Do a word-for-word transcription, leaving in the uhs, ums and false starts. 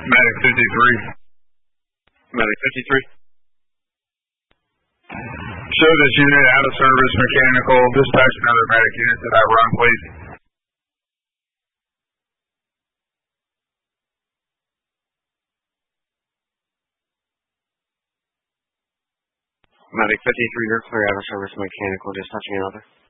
Medic fifty-three. Medic fifty-three. Show this unit out of service mechanical. Dispatch another medic unit to that run, please. Medic fifty-three, you're clear out of service mechanical. Dispatching another.